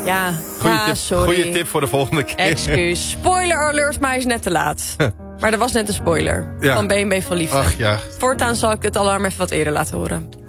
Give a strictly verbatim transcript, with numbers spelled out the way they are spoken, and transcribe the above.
Ja, Goeie, ja tip, sorry. goeie tip voor de volgende keer. Excuus. Spoiler alert, maar hij is net te laat. Maar er was net een spoiler. Ja. Van B en B van Liefde. Ach ja. Voortaan zal ik het alarm even wat eerder laten horen.